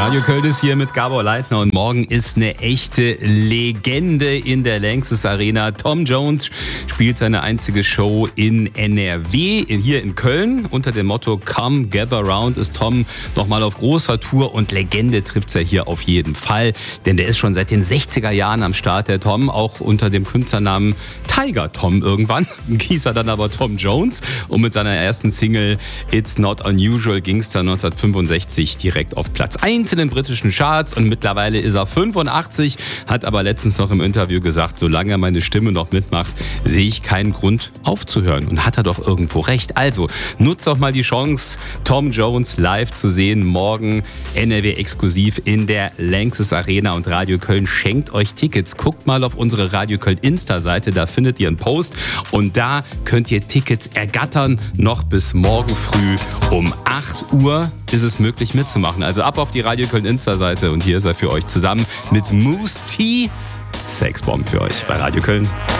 Radio Köln ist hier mit Gabor Leitner und morgen ist eine echte Legende in der Lanxess Arena. Tom Jones spielt seine einzige Show in NRW, hier in Köln. Unter dem Motto Come Gather Round ist Tom nochmal auf großer Tour und Legende trifft's ja hier auf jeden Fall. Denn der ist schon seit den 60er Jahren am Start, der Tom, auch unter dem Künstlernamen Tiger Tom irgendwann. Hieß er dann aber Tom Jones und mit seiner ersten Single It's Not Unusual ging's dann 1965 direkt auf Platz 1 in den britischen Charts und mittlerweile ist er 85, hat aber letztens noch im Interview gesagt, solange meine Stimme noch mitmacht, sehe ich keinen Grund aufzuhören. Und hat er doch irgendwo recht. Also nutzt doch mal die Chance, Tom Jones live zu sehen. Morgen NRW exklusiv in der Lanxess Arena und Radio Köln schenkt euch Tickets. Guckt mal auf unsere Radio Köln Insta-Seite, da findet ihr einen Post und da könnt ihr Tickets ergattern. Noch bis morgen früh um 8 Uhr ist es möglich mitzumachen. Also ab auf die Radio Köln Insta-Seite und hier ist er für euch zusammen mit Mousse T. Sexbomb für euch bei Radio Köln.